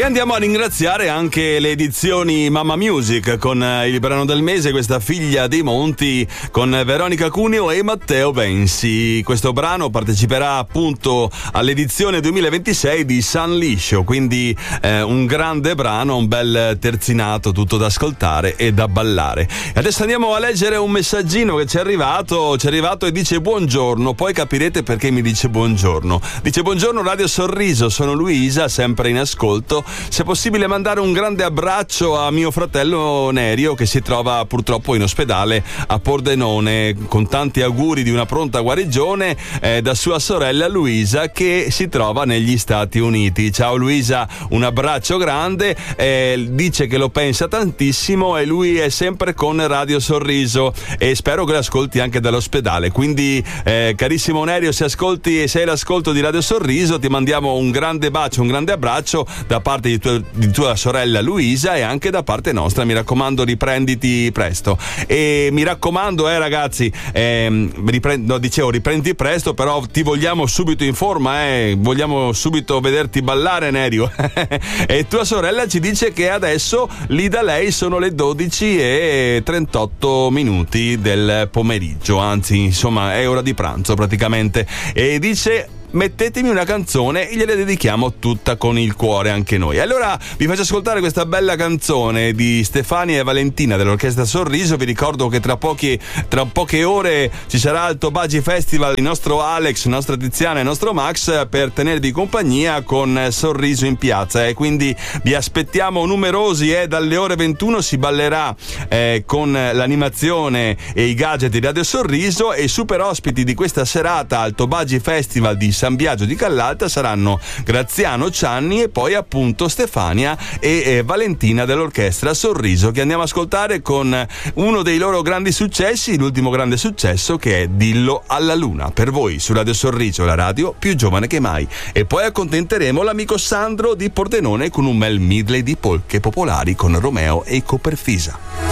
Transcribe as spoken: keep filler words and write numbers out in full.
E andiamo a ringraziare anche le edizioni Mamma Music con il brano del mese, questa Figlia dei Monti, con Veronica Cuneo e Matteo Bensi. Questo brano parteciperà appunto all'edizione duemilaventisei di San Liscio, quindi eh, un grande brano, un bel terzinato, tutto da ascoltare e da ballare. E adesso andiamo a leggere un messaggino che ci è arrivato, ci è arrivato e dice buongiorno, poi capirete perché mi dice buongiorno. Dice buongiorno Radio Sorriso, sono Luisa, sempre in ascolto. Se è possibile mandare un grande abbraccio a mio fratello Nerio che si trova purtroppo in ospedale a Pordenone, con tanti auguri di una pronta guarigione eh, da sua sorella Luisa che si trova negli Stati Uniti. Ciao Luisa, un abbraccio grande, eh, dice che lo pensa tantissimo e lui è sempre con Radio Sorriso e spero che l'ascolti anche dall'ospedale, quindi eh, carissimo Nerio, se ascolti e sei l'ascolto di Radio Sorriso ti mandiamo un grande bacio, un grande abbraccio da parte di tua, di tua sorella Luisa e anche da parte nostra. Mi raccomando, riprenditi presto e mi raccomando eh ragazzi ehm, riprend- no, dicevo riprendi presto, però ti vogliamo subito in forma, eh vogliamo subito vederti ballare Nerio. E tua sorella ci dice che adesso lì da lei sono le dodici e trentotto minuti del pomeriggio, anzi insomma è ora di pranzo praticamente, e dice mettetemi una canzone e gliela dedichiamo tutta con il cuore anche noi. Allora vi faccio ascoltare questa bella canzone di Stefania e Valentina dell'Orchestra Sorriso. Vi ricordo che tra pochi tra poche ore ci sarà al Tobagi Festival il nostro Alex, la nostra Tiziana e il nostro Max per tenervi compagnia con Sorriso in piazza, e quindi vi aspettiamo numerosi. E dalle ore ventuno si ballerà eh, con l'animazione e i gadget di Radio Sorriso, e super ospiti di questa serata al Tobagi Festival di San Biagio di Callalta saranno Graziano Cianni e poi appunto Stefania e eh, Valentina dell'Orchestra Sorriso, che andiamo a ascoltare con uno dei loro grandi successi, l'ultimo grande successo, che è Dillo alla Luna, per voi su Radio Sorriso, la radio più giovane che mai. E poi accontenteremo l'amico Sandro di Pordenone con un bel medley di polche popolari con Romeo e Coperfisa.